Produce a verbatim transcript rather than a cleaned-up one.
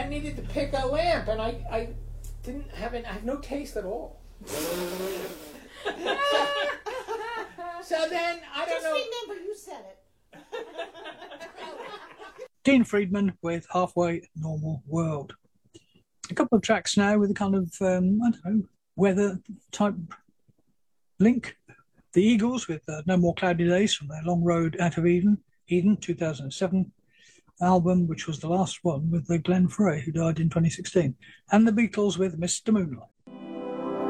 I needed to pick a lamp, and I, I didn't have an, I have no taste at all. so, so then I don't Just know. remember, you said it. Dean Friedman with Halfway Normal World. A couple of tracks now with a kind of, um, I don't know, weather type link. The Eagles with uh, No More Cloudy Days from their Long Road Out of Eden, Eden two thousand seven album, which was the last one with uh, Glenn Frey, who died in twenty sixteen. And the Beatles with Mister Moonlight.